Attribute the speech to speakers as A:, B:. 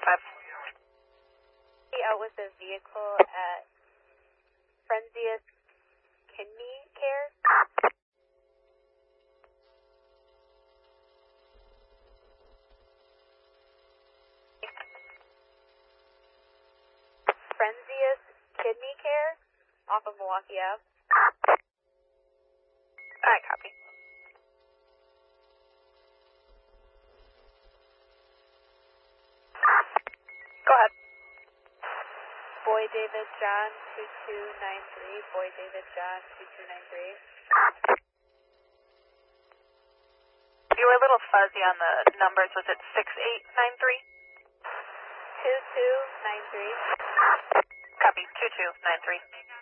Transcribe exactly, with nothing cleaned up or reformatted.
A: five.
B: Out with a vehicle at Frenzius Kidney Care. Frenzius Kidney Care off of Milwaukee Ave.
A: Alright, copy. Go ahead.
B: Boy David John two two nine three. Boy David John two two nine three.
A: You were a little fuzzy on the numbers. Was it six eight nine three?
B: two two nine three.
A: Copy, two two nine three.